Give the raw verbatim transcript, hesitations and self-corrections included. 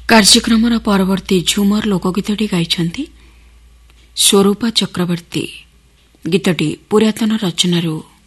କାର୍ଯ୍ୟକ୍ରମର ପରବର୍ତ୍ତୀ ଝୁମର ଲୋକଗୀତଟି ଗାଇଛନ୍ତି ସ୍ୱରୂପା ଚକ୍ରବର୍ତ୍ତୀ। ଗୀତଟି ପୁରାତନ ରଚନାରୁ